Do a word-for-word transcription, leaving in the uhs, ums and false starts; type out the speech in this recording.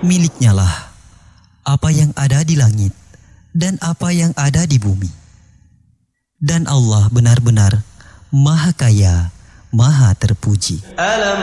Miliknya lah apa yang ada di langit dan apa yang ada di bumi. Dan Allah benar-benar Maha Kaya, Maha Terpuji. Alam